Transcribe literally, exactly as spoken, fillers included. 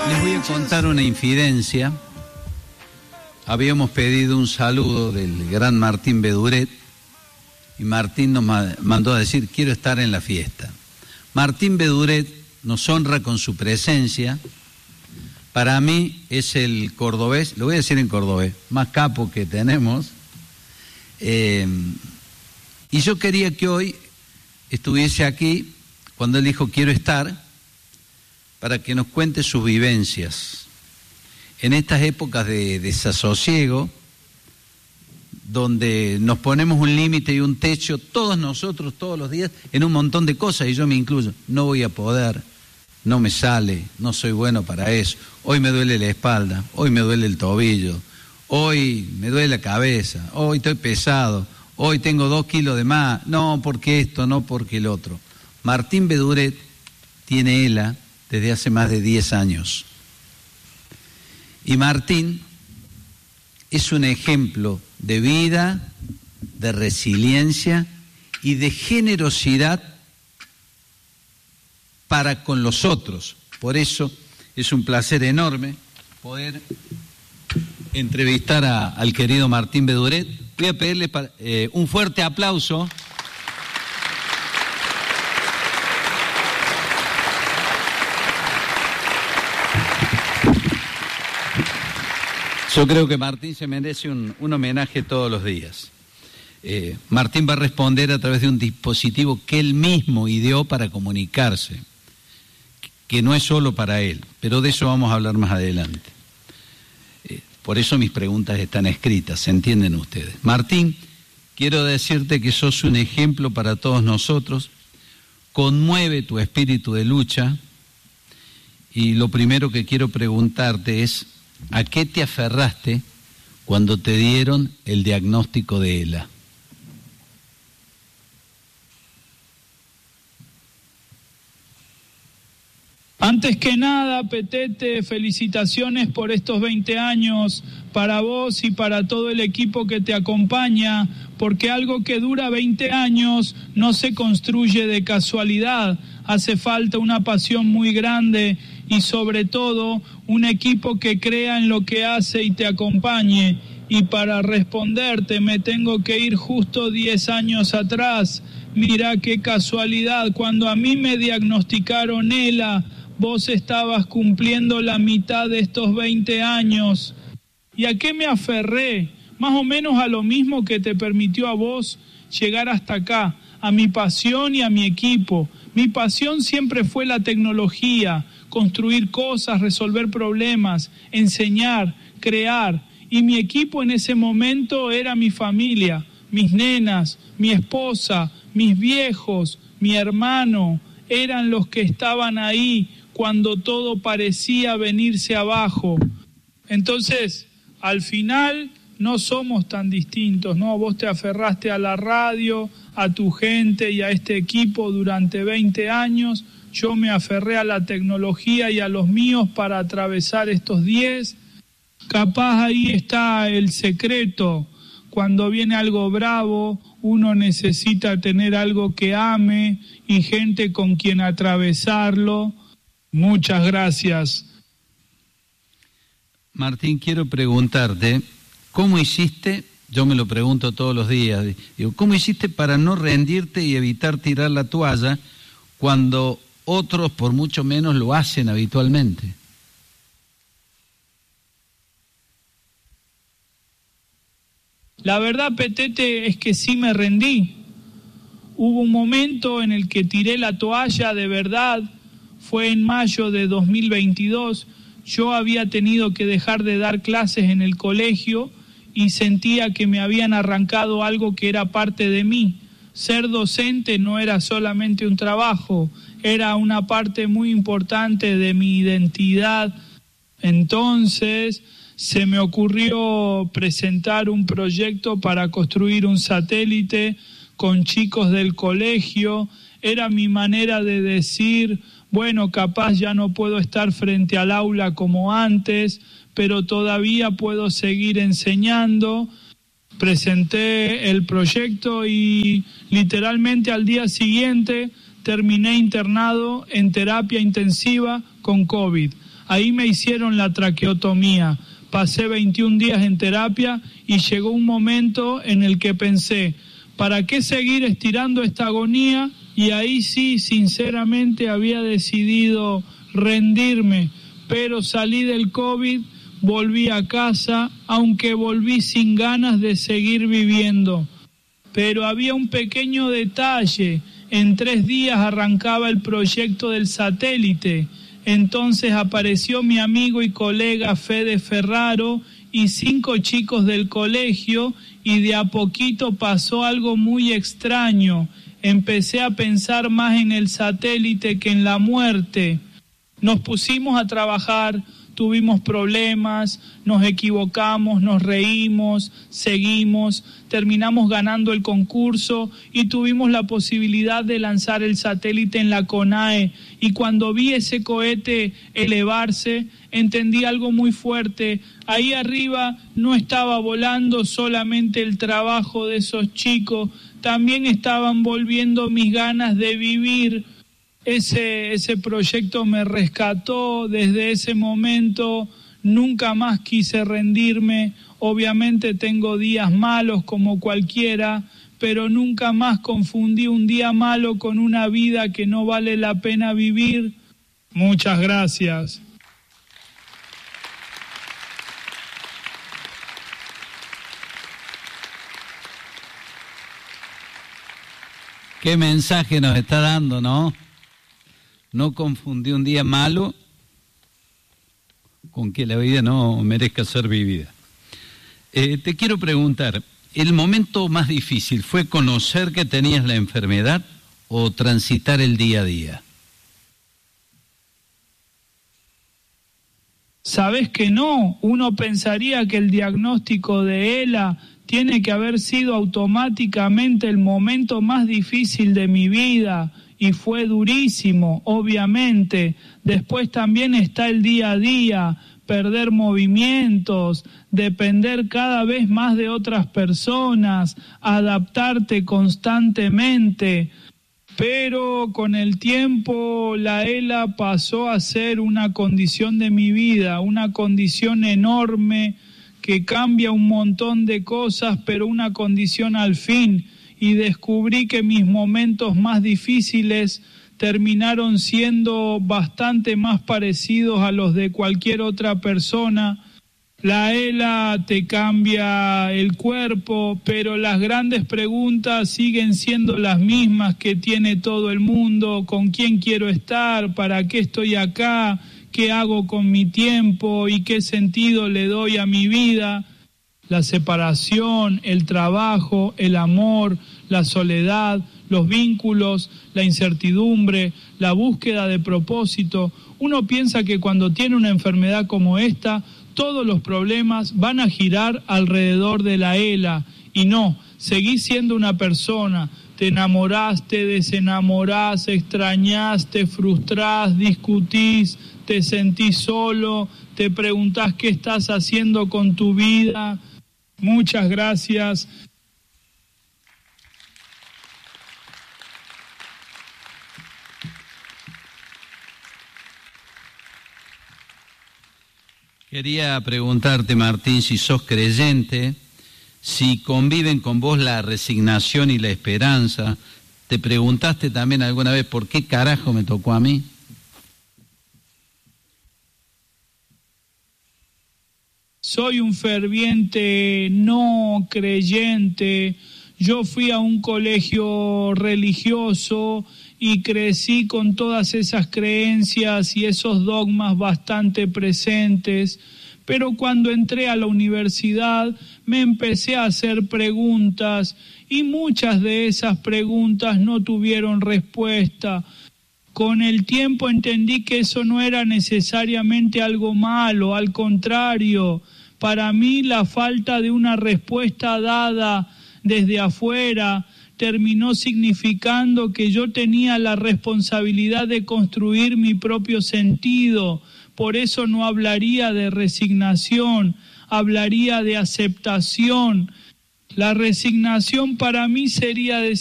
Les voy a contar una infidencia. Habíamos pedido un saludo del gran Martín Beduret y Martín nos mandó a decir: quiero estar en la fiesta. Martín Beduret nos honra con su presencia. Para mí es el cordobés, lo voy a decir en cordobés, más capo que tenemos. Eh, y yo quería que hoy estuviese aquí, cuando él dijo quiero estar, para que nos cuente sus vivencias en estas épocas de desasosiego, donde nos ponemos un límite y un techo, todos nosotros, todos los días, en un montón de cosas, y yo me incluyo. No voy a poder, no me sale, no soy bueno para eso, hoy me duele la espalda, hoy me duele el tobillo, hoy me duele la cabeza, hoy estoy pesado, hoy tengo dos kilos de más, no porque esto, no porque el otro. Martín Beduret tiene E L A desde hace más de diez años. Y Martín es un ejemplo de vida, de resiliencia y de generosidad para con los otros. Por eso es un placer enorme poder entrevistar a, al querido Martín Beduret. Voy a pedirle para, eh, un fuerte aplauso. Yo creo que Martín se merece un, un homenaje todos los días. Eh, Martín va a responder a través de un dispositivo que él mismo ideó para comunicarse, que no es solo para él, pero de eso vamos a hablar más adelante. Eh, por eso mis preguntas están escritas, ¿se entienden ustedes? Martín, quiero decirte que sos un ejemplo para todos nosotros, conmueve tu espíritu de lucha, y lo primero que quiero preguntarte es: ¿a qué te aferraste cuando te dieron el diagnóstico de E L A? Antes que nada, Petete, felicitaciones por estos veinte años para vos y para todo el equipo que te acompaña, porque algo que dura veinte años no se construye de casualidad, hace falta una pasión muy grande y sobre todo un equipo que crea en lo que hace y te acompañe. Y para responderte me tengo que ir justo diez años atrás. Mirá qué casualidad, cuando a mí me diagnosticaron E L A, vos estabas cumpliendo la mitad de estos veinte años. ¿Y a qué me aferré? Más o menos a lo mismo que te permitió a vos llegar hasta acá, a mi pasión y a mi equipo. Mi pasión siempre fue la tecnología, construir cosas, resolver problemas, enseñar, crear. Y mi equipo en ese momento era mi familia, mis nenas, mi esposa, mis viejos, mi hermano. Eran los que estaban ahí cuando todo parecía venirse abajo. Entonces, al final no somos tan distintos, ¿no? Vos te aferraste a la radio, a tu gente y a este equipo durante veinte años. Yo me aferré a la tecnología y a los míos para atravesar estos diez. Capaz ahí está el secreto. Cuando viene algo bravo, uno necesita tener algo que ame y gente con quien atravesarlo. Muchas gracias. Martín, quiero preguntarte, ¿cómo hiciste? Yo me lo pregunto todos los días. Digo, ¿cómo hiciste para no rendirte y evitar tirar la toalla cuando otros, por mucho menos, lo hacen habitualmente? La verdad, Petete, es que sí me rendí. Hubo un momento en el que tiré la toalla de verdad. Fue en mayo de dos mil veintidós. Yo había tenido que dejar de dar clases en el colegio y sentía que me habían arrancado algo que era parte de mí. Ser docente no era solamente un trabajo, era una parte muy importante de mi identidad. Entonces se me ocurrió presentar un proyecto para construir un satélite con chicos del colegio. Era mi manera de decir, bueno, capaz ya no puedo estar frente al aula como antes, pero todavía puedo seguir enseñando. Presenté el proyecto y literalmente al día siguiente terminé internado en terapia intensiva con COVID. Ahí me hicieron la traqueotomía. Pasé veintiún días en terapia y llegó un momento en el que pensé, ¿para qué seguir estirando esta agonía? Y ahí sí, sinceramente, había decidido rendirme, pero salí del COVID, volví a casa, aunque volví sin ganas de seguir viviendo. Pero había un pequeño detalle, en tres días arrancaba el proyecto del satélite, entonces apareció mi amigo y colega Fede Ferraro y cinco chicos del colegio y de a poquito pasó algo muy extraño. Empecé a pensar más en el satélite que en la muerte. Nos pusimos a trabajar, tuvimos problemas, nos equivocamos, nos reímos, seguimos, terminamos ganando el concurso y tuvimos la posibilidad de lanzar el satélite en la CONAE. Y cuando vi ese cohete elevarse, entendí algo muy fuerte. Ahí arriba no estaba volando solamente el trabajo de esos chicos, también estaban volviendo mis ganas de vivir. Ese, ese proyecto me rescató desde ese momento, nunca más quise rendirme. Obviamente tengo días malos como cualquiera, pero nunca más confundí un día malo con una vida que no vale la pena vivir. Muchas gracias. Qué mensaje nos está dando, ¿no? No confundí un día malo con que la vida no merezca ser vivida. Eh, te quiero preguntar, ¿el momento más difícil fue conocer que tenías la enfermedad o transitar el día a día? ¿Sabés que no? Uno pensaría que el diagnóstico de ELA tiene que haber sido automáticamente el momento más difícil de mi vida, y fue durísimo, obviamente. Después también está el día a día, perder movimientos, depender cada vez más de otras personas, adaptarte constantemente. Pero con el tiempo la ELA pasó a ser una condición de mi vida, una condición enorme que cambia un montón de cosas, pero una condición al fin. Y descubrí que mis momentos más difíciles terminaron siendo bastante más parecidos a los de cualquier otra persona. La ELA te cambia el cuerpo, pero las grandes preguntas siguen siendo las mismas que tiene todo el mundo: ¿con quién quiero estar? ¿Para qué estoy acá? ¿Qué hago con mi tiempo? ¿Y qué sentido le doy a mi vida? La separación, el trabajo, el amor, la soledad, los vínculos, la incertidumbre, la búsqueda de propósito. Uno piensa que cuando tiene una enfermedad como esta, todos los problemas van a girar alrededor de la ELA. Y no, seguís siendo una persona. Te enamorás, te desenamorás, extrañás, te frustrás, discutís, te sentís solo, te preguntás qué estás haciendo con tu vida. Muchas gracias. Quería preguntarte, Martín, si sos creyente, si conviven con vos la resignación y la esperanza. ¿Te preguntaste también alguna vez por qué carajo me tocó a mí? Soy un ferviente no creyente. Yo fui a un colegio religioso y crecí con todas esas creencias y esos dogmas bastante presentes, pero cuando entré a la universidad me empecé a hacer preguntas y muchas de esas preguntas no tuvieron respuesta. Con el tiempo entendí que eso no era necesariamente algo malo, al contrario, para mí la falta de una respuesta dada desde afuera terminó significando que yo tenía la responsabilidad de construir mi propio sentido. Por eso no hablaría de resignación, hablaría de aceptación. La resignación para mí sería decir: